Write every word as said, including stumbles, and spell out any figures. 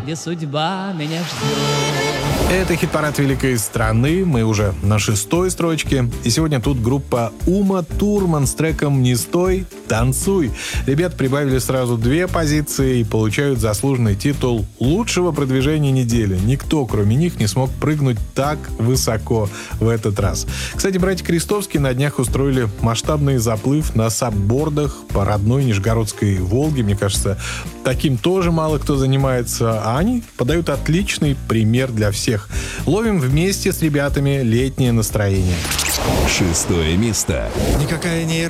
где судьба меня ждет. Это хит-парад великой страны. Мы уже на шестой строчке. И сегодня тут группа Ума Турман с треком «Не стой, танцуй». Ребята прибавили сразу две позиции и получают заслуженный титул лучшего продвижения недели. Никто, кроме них, не смог прыгнуть так высоко в этот раз. Кстати, братья Крестовские на днях устроили масштабный заплыв на саббордах по родной Нижегородской Волге. Мне кажется, таким тоже мало кто занимается, а они подают отличный пример для всех. Ловим вместе с ребятами летнее настроение. Шестое место. Никакая не